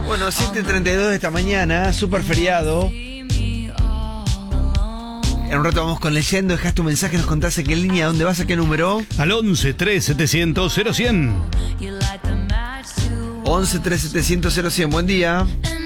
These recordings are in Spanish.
Bueno, 7:32 de esta mañana, súper feriado. En un rato vamos con Leyendo. Dejás tu mensaje, nos contás a qué línea, dónde vas, a qué número. Al 11 3700 0100. 11 3700 0100. Buen día.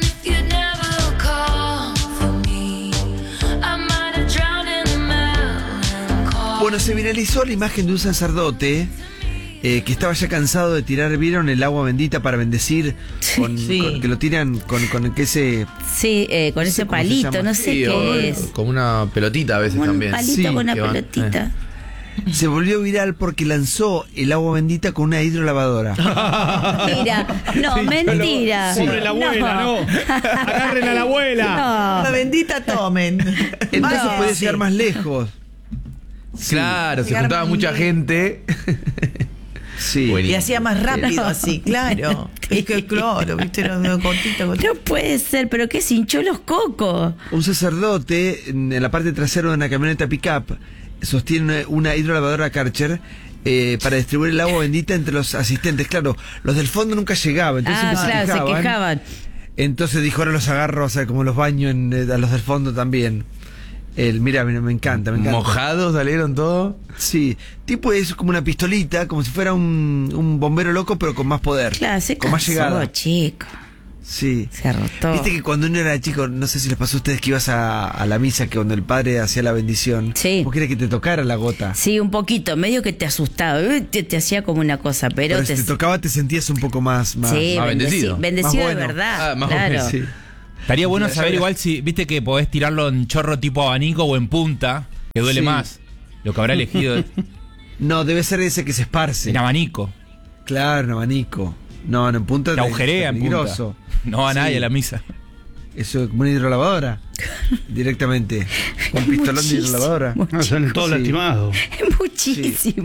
Bueno, se viralizó la imagen de un sacerdote que estaba ya cansado de tirar, ¿vieron? El agua bendita para bendecir, que lo tiran con que ese... Sí, con ese palito, no sé qué es. Como una pelotita a veces Como también. un palito con una pelotita. Se volvió viral porque lanzó el agua bendita con una hidrolavadora. Mentira, no, mentira. Pobre la abuela, no. Agarren a la abuela. La bendita tomen. Entonces Vaya, podía sí. llegar más lejos. Claro, se Llegar juntaba más mucha lejos. gente. Sí. Buenísimo. Y hacía más rápido así, claro. Es que claro, viste, gotita. No puede ser, pero que se hinchó los cocos. Un sacerdote en la parte trasera de una camioneta pick-up sostiene una hidrolavadora Karcher para distribuir el agua bendita entre los asistentes. Claro, los del fondo nunca llegaban, entonces siempre Claro, se quejaban. Entonces dijo, ahora los agarro, o sea, como los baño a los del fondo también. Mira, me encanta. Mojados salieron todos. Sí, tipo es como una pistolita, como si fuera un bombero loco, pero con más poder. Claro, se con más cansó, llegada. chico. Sí. Se arrotó. Viste que cuando uno era chico, no sé si les pasó a ustedes que ibas a la misa, que cuando el padre hacía la bendición, Sí. vos querías que te tocara la gota. Sí, un poquito, medio que te asustaba, te hacía como una cosa, pero Si te tocaba te sentías un poco más... sí, más bendecido. bendecido Más de bueno. verdad. Más claro. bueno, Sí. Estaría bueno Ya saber verás. igual si, viste que podés tirarlo en chorro tipo abanico o en punta, que duele Sí. más. Lo que habrá elegido No, debe ser ese que se esparce. en abanico. Claro, en abanico. No, en punta Te agujerea en peligroso. punta. No va Sí. nadie a la misa. Eso es como una hidrolavadora. Directamente. Un pistolón de Muchísimo. hidrolavadora. Son todos Sí. lastimados. Muchísimo.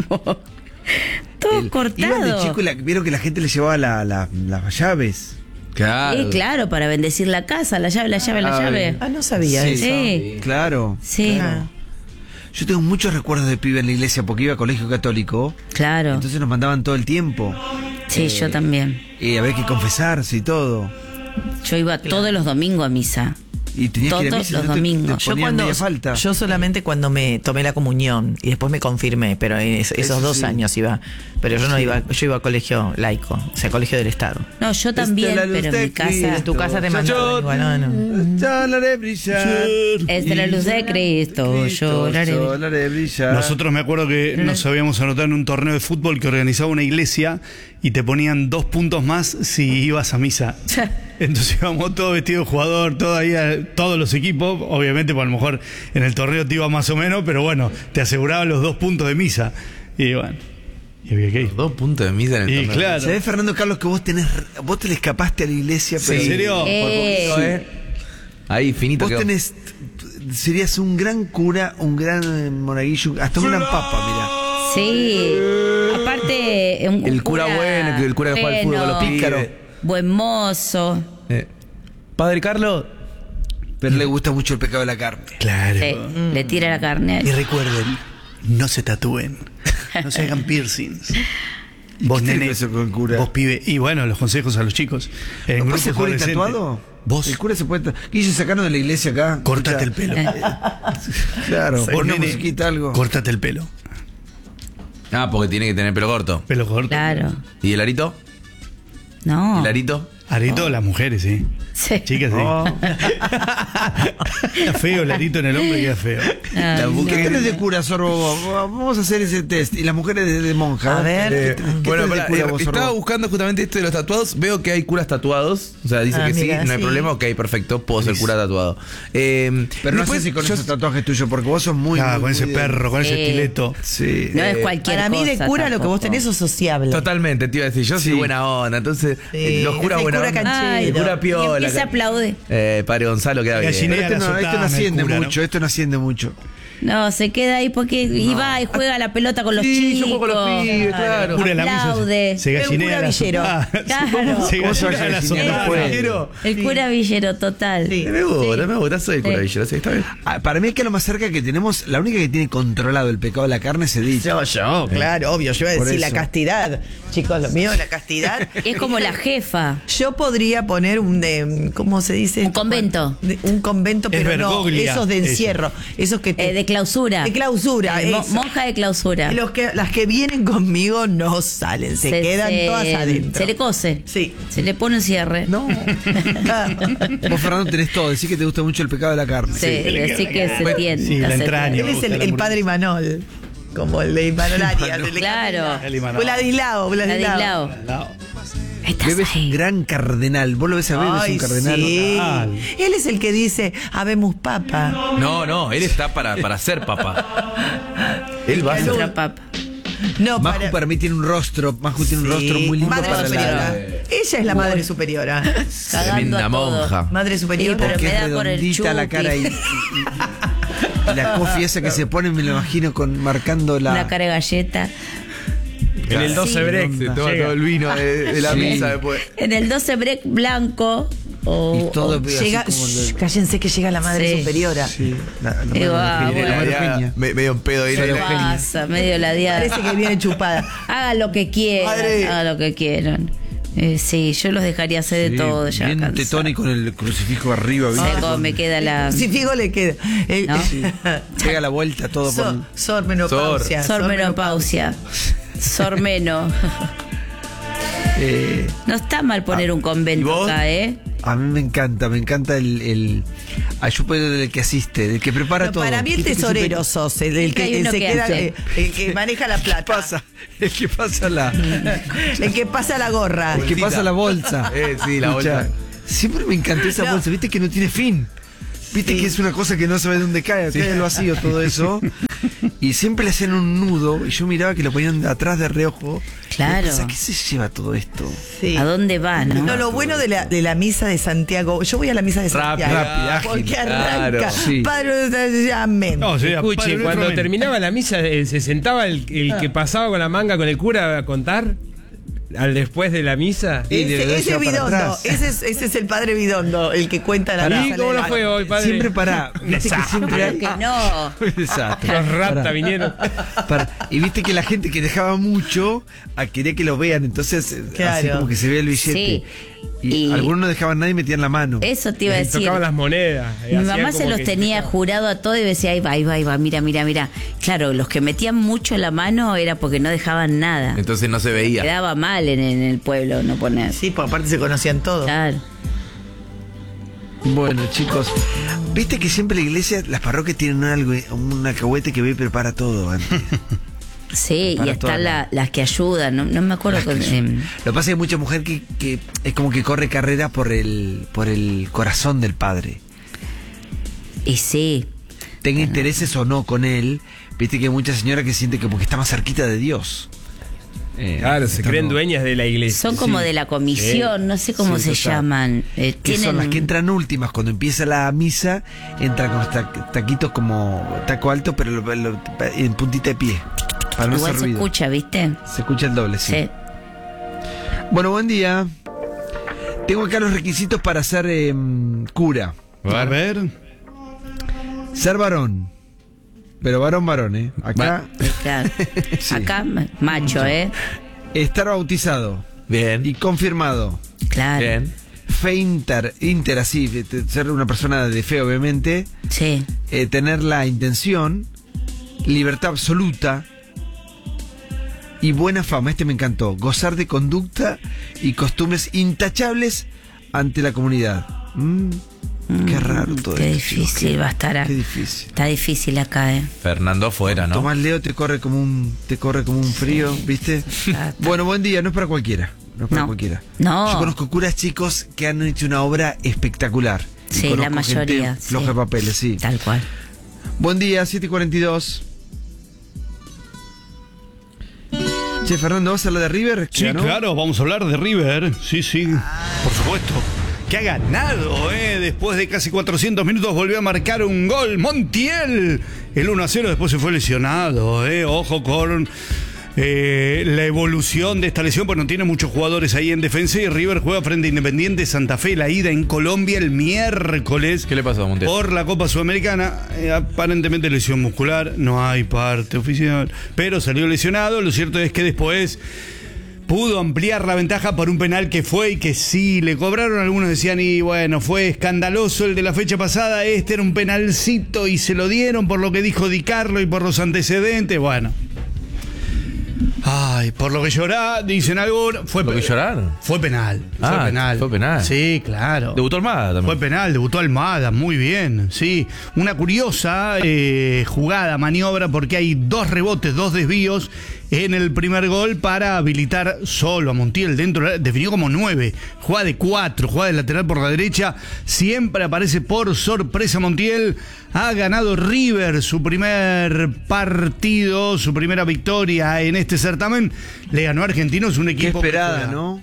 Todo Iban de cortado. chico y vieron que la gente le llevaba las llaves. Claro. Claro, para bendecir la casa, la llave. Ah, no sabía Sí. eso. Sí, Claro. sí, Ah. Yo tengo muchos recuerdos de pibe en la iglesia porque iba a colegio católico. claro. Entonces nos mandaban todo el tiempo. Sí, yo también. Y había que confesarse y todo. Yo iba todos los domingos a misa. Y tenías que ir a Todos misa, los no te domingos. Yo ponían media falta. yo solamente cuando me tomé la comunión y después me confirmé, pero en esos Eso 2 sí. años iba, pero yo no iba, yo iba a colegio laico, o sea, colegio del Estado. No, yo también, la luz pero en de mi casa Cristo. En tu casa te mandaban igual, no. Ya la haré brillar. es de la luz de Cristo, yo la haré. Yo la haré brillar. Nosotros me acuerdo que nos habíamos anotado en un torneo de fútbol que organizaba una iglesia y te ponían 2 puntos más si ibas a misa. Entonces íbamos todos vestidos de jugador, todo ahí, todos los equipos. Obviamente, pues a lo mejor en el torneo te iba más o menos, pero bueno, te aseguraban los 2 puntos de misa. Y bueno, y había que ir. 2 puntos de misa en el Y torneo. claro. ¿Sabés, Fernando Carlos, que vos te le escapaste a la iglesia? Sí. Pero ¿En serio? Por poquito, Ahí, finito Vos quedó. serías un gran cura, un gran monaguillo, hasta un gran papa, mirá. Sí. Aparte, El cura bueno, que el cura que juega al fútbol con los bueno, pícaros. buen mozo. Padre Carlos. Pero le gusta mucho el pecado de la carne. Claro. Sí, le tira la carne. Y recuerden, no se tatúen, no se hagan piercings. Vos, ¿Qué tiene nene, que ver con el cura? vos, pibe. Y bueno, los consejos a los chicos. En ¿No puede grupos ser cura y adolescentes. tatuado? Vos, El cura se puede... Guille, sacaron de la iglesia acá. córtate el pelo. Claro, Vos, pon una nene, musiquita, algo. córtate el pelo. Ah, porque tiene que tener pelo corto. Pelo corto. Claro. ¿Y el arito? No. ¿El arito? Arito, las mujeres, sí. Sí. Chicas, sí. Oh. Queda feo, el arito en el hombre queda feo. Ay, La no. ¿Qué tenés de cura, Sorbo? Vamos a hacer ese test. Y las mujeres de monja. A ver. ¿Qué tenés Bueno, de pará, cura vos, estaba Sorbo? buscando justamente esto de los tatuados. Veo que hay curas tatuados. O sea, dice Ah, que mira, sí, no hay sí. problema. Ok, perfecto, puedo ser cura tatuado. Pero no después sé si con yo- esos tatuajes tuyos, porque vos sos muy... Ah, muy- con ese muy de- perro, con ese estileto. Sí. No es cualquier Para mí de cosa cura lo que vos tampoco. tenés es sociable. Totalmente, te iba a decir, yo soy Sí. buena onda, entonces Sí, los curas ese buena cura onda. canchero. Ay, El cura y piola. empieza a aplaudir. Padre Gonzalo queda bien. Gallinero. Pero esto no La sotana, asciende el cura, mucho, ¿no? esto no asciende mucho. No, se queda ahí porque y va y juega la pelota con los chicos. Yo juego con los pibes, claro. Cura la misa, Aplaude. se gallinea El cura villero. Claro. Se ¿Cómo se va a gallinea la gallinear soldada. después? El cura villero total. Sí. Me gusta, soy el cura villero, sí, está bien. Para mí es que lo más cerca que tenemos, la única que tiene controlado el pecado de la carne es Edith. Yo, claro, obvio. Yo iba a Por decir la eso. castidad. Chicos, lo mío es la castidad. Es como la jefa. Yo podría poner ¿cómo se dice? Un convento. Un convento, Es pero no, Bergoglia, esos de esa. encierro. Esos que te... De clausura. De clausura, eso. Monja de clausura. Las que vienen conmigo no salen, se quedan todas adentro. Se le cose. Sí. Se le pone un cierre. No. Vos, Fernando, tenés todo. Decís que te gusta mucho el pecado de la carne. Sí, así que se tienta. Sí, la se entraña. Él es el padre Imanol, como el de Imanol Arias. el de Claro. Vladislao. Ladislao. Estás Bebe es un ahí. gran cardenal. Vos lo ves a Bebe, es un Ay, cardenal. sí. Total. Él es el que dice, habemos papa. No, él está para ser papá. Él va a ser. Nuestra papa. No, Maju para mí tiene un rostro muy lindo madre para superiora. la... Ella es la madre superiora. Cagando Tremenda a todo. monja. Madre Sí, superiora. pero Porque me es da por el redondita la chupi. cara y la coffee esa que se pone, me lo imagino marcando la... Una cara de galleta. En el 12 break. Se toma todo el vino de la Sí. misa después. En el 12 break blanco. Y todo así Llega, como shh, cállense que llega la madre Sí. superiora. Sí, la Digo, madre bueno. Eugenia. Medio un pedo ahí. Sara ¿Qué Eugenia. pasa? Medio ladeada. Parece que viene chupada. Haga lo que quieran. Madre. Haga lo que quieran. Sí, yo los dejaría hacer de Sí, todo. Ya bien cansada. tetón y con el crucifijo arriba. Sí, ¿viste? como me queda la. Si fijo le queda. ¿No? Pega la vuelta todo por... Sormenopausia. Sormenopausia. Sormeno. No está mal poner un ¿y convento vos? acá, ¿eh? A mí me encanta yo puedo del que asiste, del que prepara No, todo. para mí el Viste que tesorero siempre- sos, el que Hay uno se que queda, hace. el que maneja la plata. el que pasa la... El que pasa la gorra. El que pasa la bolsa. Sí, la Escuchá, bolsa. Siempre me encantó esa No. bolsa, viste que no tiene fin. Viste Sí. que es una cosa que no sabe de dónde cae, cae el vacío, todo eso. Y siempre le hacían un nudo y yo miraba que lo ponían de atrás de reojo. Claro. Y pensaba, ¿qué se lleva todo esto? Sí. ¿A dónde va, no? No, lo bueno de la misa de Santiago, yo voy a la misa de Santiago. rápida, ágil. Porque arranca. Claro, sí. Padre, amén. No, sí, Escuche, Padre cuando nuestro, amén. terminaba la misa, se sentaba el que pasaba con la manga con el cura a contar al después de la misa. Y de verdad Ese lleva para Bidondo, atrás. ese es el padre Bidondo, el que cuenta la Pará. ¿Y misa. cómo no fue hoy, padre? Siempre para. Viste que siempre hay. Que no. Exacto. Los rapta Pará. vinieron. Y viste que la gente que dejaba mucho quería que lo vean, entonces así Claro. como que se ve el billete. Sí. Y Y- algunos no dejaban nada y metían la mano. Eso te iba a Y decir. tocaban las monedas. Mi mamá se los tenía jurado a todo y decía, ahí va, mira. Claro, los que metían mucho la mano era porque no dejaban nada. Entonces no se veía. Quedaba mal en el pueblo no poner. Sí, porque aparte se conocían todos. Claro. Bueno, chicos, viste que siempre la iglesia, las parroquias tienen algo, un alcahuete que ve y prepara todo antes. Sí, y Para están todas las que ayudan. No me acuerdo. Lo que pasa es que hay mucha mujer que es como que corre carrera por el corazón del padre. Y sí. Tenga intereses o no con él, viste que hay mucha señora que siente como que está más cerquita de Dios. Claro, se creen dueñas de la iglesia. Son como de la comisión, no sé cómo Sí, se total. llaman. Que son las que entran últimas. Cuando empieza la misa, entran con los taquitos como taco alto, pero en puntita de pie. Para no Igual hacer se ruido. escucha, ¿viste? Se escucha el doble, sí. Sí. Bueno, buen día. Tengo acá los requisitos para ser cura. A ver. Ser varón. Pero varón, ¿eh? Acá. Claro. Sí. Acá, macho, ¿eh? Estar bautizado. Bien. Y confirmado. Claro. Bien. Fe inter así, ser una persona de fe, obviamente. Sí. Tener la intención. Libertad absoluta. Y buena fama, este me encantó. Gozar de conducta y costumbres intachables ante la comunidad. Qué raro todo Qué esto. difícil chicos, va a estar. Qué difícil. Está difícil acá, ¿eh? Fernando afuera, ¿no? Tomás Leo te corre como un frío, ¿viste? Bueno, buen día, no es para cualquiera. No es para No. cualquiera. No. Yo conozco curas chicos que han hecho una obra espectacular. Y Sí, conozco la mayoría. gente floja sí. de papeles, sí. Tal cual. Buen día, 7:42. Che, Fernando, ¿vas a hablar de River? Sí, ¿Ganó? claro, vamos a hablar de River. Sí, por supuesto. Que ha ganado, después de casi 400 minutos volvió a marcar un gol. Montiel el 1-0, después se fue lesionado. Ojo con la evolución de esta lesión, pues no tiene muchos jugadores ahí en defensa, y River juega frente a Independiente Santa Fe, la ida en Colombia el miércoles. ¿Qué le pasó a Montiel? Por la Copa Sudamericana, aparentemente lesión muscular, no hay parte oficial, pero salió lesionado. Lo cierto es que después pudo ampliar la ventaja por un penal que fue y que sí le cobraron. Algunos decían, y bueno, fue escandaloso el de la fecha pasada, este era un penalcito y se lo dieron por lo que dijo Di Carlo y por los antecedentes. Bueno, ay, por lo que llorá, dicen algunos. ¿Por lo que lloraron? Fue penal. Fue penal. Fue penal. Sí, claro. Debutó Almada también. Fue penal, debutó Almada, muy bien. Sí, una curiosa jugada, maniobra, porque hay 2 rebotes, 2 desvíos en el primer gol para habilitar solo a Montiel dentro, definió como 9, juega de 4, juega de lateral por la derecha, siempre aparece por sorpresa Montiel. Ha ganado River su primer partido, su primera victoria en este certamen. Le ganó a Argentinos, un equipo qué esperada, ¿no?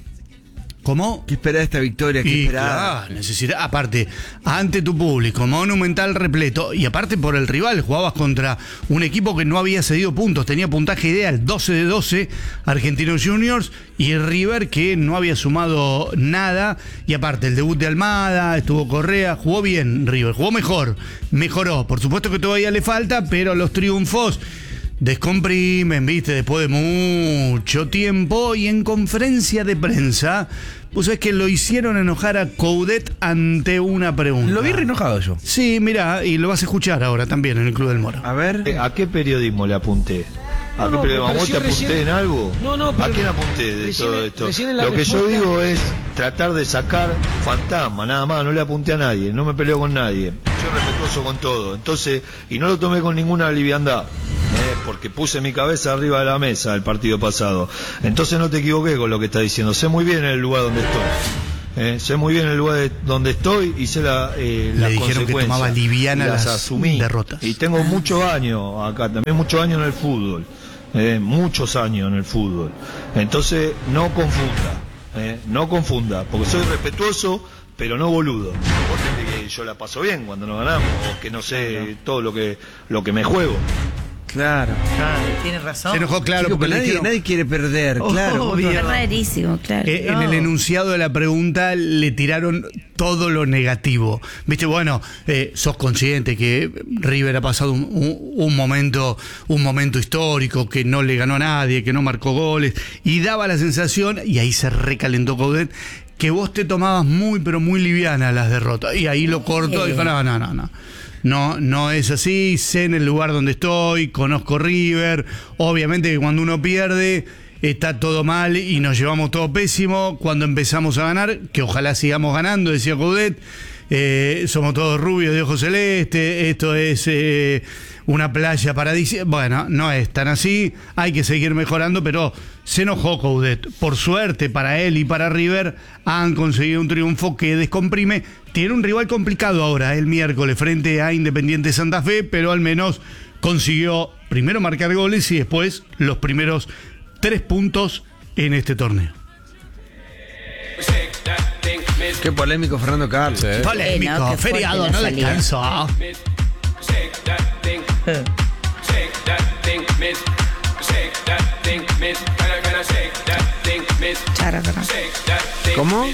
¿Cómo? ¿Qué esperada esta victoria? ¿Qué esperada? Claro, necesidad, aparte, ante tu público, monumental repleto, y aparte por el rival, jugabas contra un equipo que no había cedido puntos, tenía puntaje ideal, 12 de 12, Argentinos Juniors, y River que no había sumado nada, y aparte el debut de Almada, estuvo Correa, jugó bien River, jugó mejor, mejoró, por supuesto que todavía le falta, pero los triunfos descomprimen, viste, después de mucho tiempo. Y en conferencia de prensa, pues es que lo hicieron enojar a Coudet ante una pregunta. Lo vi re enojado yo. Sí, mirá, y lo vas a escuchar ahora también en el Club del Moro. A ver. ¿A qué periodismo le apunté? ¿A qué periodismo? ¿A vos te apunté en algo? ¿A quién apunté de todo esto? Lo que yo digo es tratar de sacar fantasma, nada más, no le apunté a nadie, no me peleo con nadie. Soy respetuoso con todo, entonces, y no lo tomé con ninguna liviandad. Porque puse mi cabeza arriba de la mesa el partido pasado. Entonces no te equivoqué con lo que estás diciendo. Sé muy bien el lugar donde estoy. Sé muy bien el lugar donde estoy y sé las consecuencias. Que tomaba liviana las asumí. Derrotas. Y tengo muchos años acá, también muchos años en el fútbol. Muchos años en el fútbol. Entonces no confunda. No confunda. Porque soy respetuoso, pero no boludo. Vos tenés que yo la paso bien cuando nos ganamos. O que no sé todo lo que me juego. Claro. Tiene razón. Se enojó, claro, Chico, porque nadie quiere perder, claro. Es rarísimo, claro. En el enunciado de la pregunta le tiraron todo lo negativo. Viste, bueno, sos consciente que River ha pasado un momento histórico, que no le ganó a nadie, que no marcó goles, y daba la sensación, y ahí se recalentó Coudet, que vos te tomabas muy, pero muy liviana las derrotas. Y ahí lo cortó y dijo, no es así, sé en el lugar donde estoy, conozco River, obviamente que cuando uno pierde está todo mal y nos llevamos todo pésimo. Cuando empezamos a ganar, que ojalá sigamos ganando, decía Coudet, somos todos rubios de ojos celeste, esto es una playa paradisíaca. Bueno, no es tan así, hay que seguir mejorando, pero se enojó Coudet. Por suerte para él y para River han conseguido un triunfo que descomprime. Tiene un rival complicado ahora, el miércoles, frente a Independiente Santa Fe, pero al menos consiguió primero marcar goles y después los primeros 3 puntos en este torneo. Qué polémico Fernando Carlos. Sí. Polémico, no, feriado, no descanso. ¿Cómo?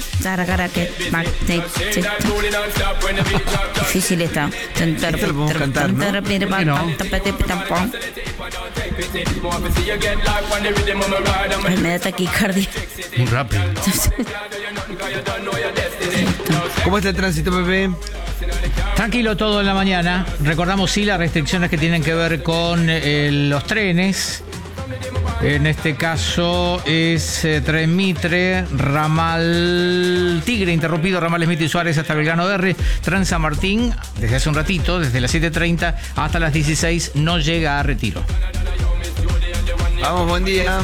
Difícil está. Esto lo podemos cantar, ¿no? Me da taquicardia. Muy rápido. ¿Cómo está el tránsito, Pepe? Tranquilo todo en la mañana. Recordamos sí las restricciones que tienen que ver con los trenes. En este caso es Tren Mitre, ramal Tigre interrumpido, ramal Smith y Suárez hasta Belgrano de R, Tren San Martín desde hace un ratito, desde las 7:30 hasta las 16 no llega a Retiro. Vamos, buen día.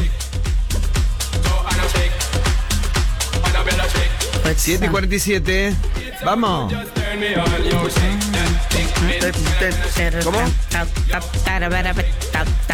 7:47. Vamos. ¿Cómo?